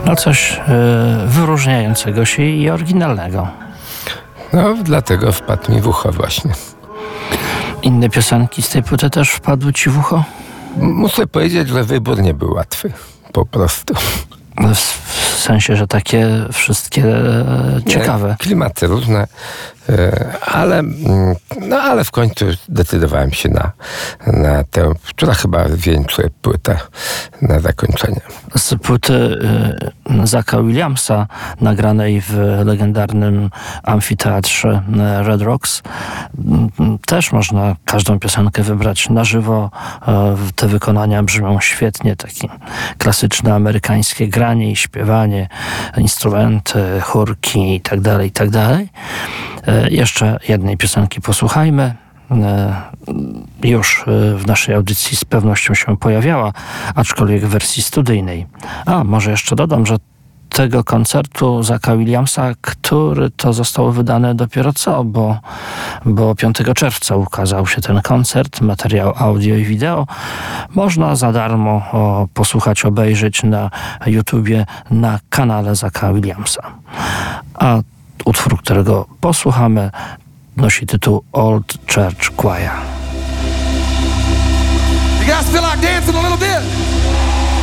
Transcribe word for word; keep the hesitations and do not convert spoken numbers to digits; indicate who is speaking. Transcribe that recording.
Speaker 1: No coś y, wyróżniającego się i oryginalnego.
Speaker 2: No, dlatego wpadł mi w ucho właśnie.
Speaker 1: Inne piosenki z tej płyty też wpadły ci w ucho?
Speaker 2: Muszę powiedzieć, że wybór nie był łatwy. Po prostu.
Speaker 1: W, w sensie, że takie wszystkie e, ciekawe.
Speaker 2: Nie, klimaty różne, e, ale, no, ale w końcu zdecydowałem się na, na tę, która chyba wieńczy płytę na zakończenie.
Speaker 1: Z płyty y, Zacka Williamsa, nagranej w legendarnym amfiteatrze Red Rocks, y, też można każdą piosenkę wybrać na żywo. Y, te wykonania brzmią świetnie, takie klasyczne amerykańskie granie i śpiewanie, instrumenty, chórki i tak dalej, i tak dalej. Y, jeszcze jednej piosenki posłuchajmy. Już w naszej audycji z pewnością się pojawiała, aczkolwiek w wersji studyjnej. A, może jeszcze dodam, że tego koncertu Zacka Williamsa, który to został wydany dopiero co, bo, bo piątego czerwca ukazał się ten koncert, materiał audio i wideo. Można za darmo o, posłuchać, obejrzeć na YouTubie na kanale Zacka Williamsa. A utwór, którego posłuchamy, nosi tytuł Old Church Choir.
Speaker 3: You guys feel like dancing a little bit?